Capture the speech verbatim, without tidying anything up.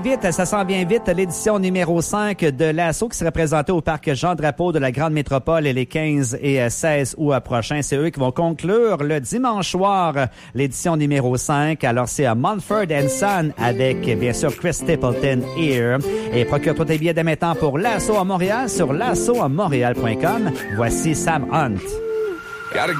Vite, ça s'en vient vite, l'édition numéro cinq de l'Assaut qui sera présentée au parc Jean-Drapeau de la Grande Métropole les quinze et seize août prochains. C'est eux qui vont conclure le dimanche soir l'édition numéro cinq. Alors, c'est à Mumford and Son avec, bien sûr, Chris Stapleton Here. Et procure-toi tes billets dès maintenant pour l'Assaut à Montréal sur l'assaut à montréal point com. Voici Sam Hunt.